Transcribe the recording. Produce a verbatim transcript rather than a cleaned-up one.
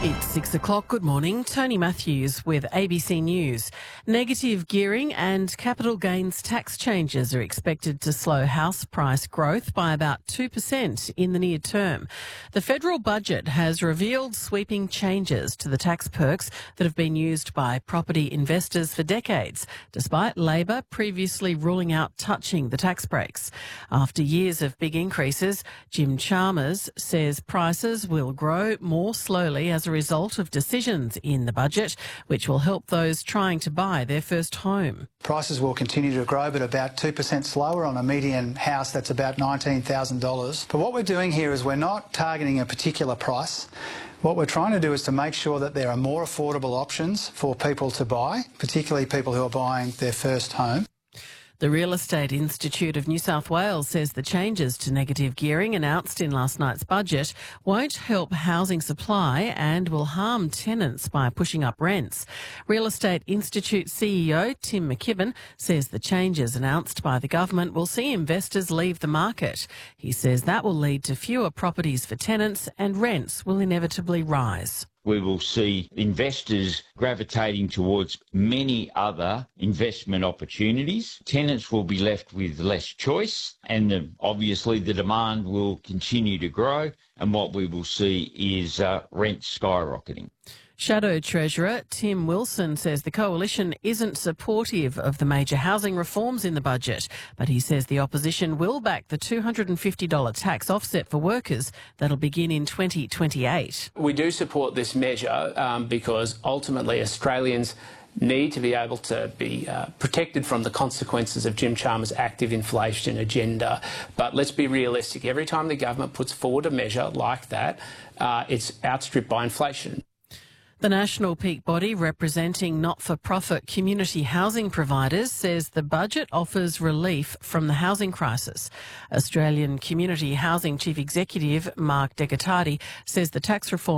It's six o'clock. Good morning. Tony Matthews with A B C News. Negative gearing and capital gains tax changes are expected to slow house price growth by about two percent in the near term. The federal budget has revealed sweeping changes to the tax perks that have been used by property investors for decades, despite Labor previously ruling out touching the tax breaks. After years of big increases, Jim Chalmers says prices will grow more slowly as a result of decisions in the budget, which will help those trying to buy their first home. Prices will continue to grow, but about two percent slower on a median house that's about nineteen thousand dollars. But what we're doing here is we're not targeting a particular price. What we're trying to do is to make sure that there are more affordable options for people to buy, particularly people who are buying their first home. The Real Estate Institute of New South Wales says the changes to negative gearing announced in last night's budget won't help housing supply and will harm tenants by pushing up rents. Real Estate Institute C E O Tim McKibben says the changes announced by the government will see investors leave the market. He says that will lead to fewer properties for tenants and rents will inevitably rise. We will see investors gravitating towards many other investment opportunities. Tenants will be left with less choice, and uh, obviously the demand will continue to grow, and what we will see is uh, rents skyrocketing. Shadow Treasurer Tim Wilson says the coalition isn't supportive of the major housing reforms in the budget, but he says the opposition will back the two hundred fifty dollars tax offset for workers that'll begin in twenty twenty-eight. We do support this measure um, because ultimately Australians need to be able to be uh, protected from the consequences of Jim Chalmers' active inflation agenda. But let's be realistic. Every time the government puts forward a measure like that, uh, it's outstripped by inflation. The national peak body representing not-for-profit community housing providers says the budget offers relief from the housing crisis. Australian Community Housing Chief Executive Mark Decatardi says the tax reform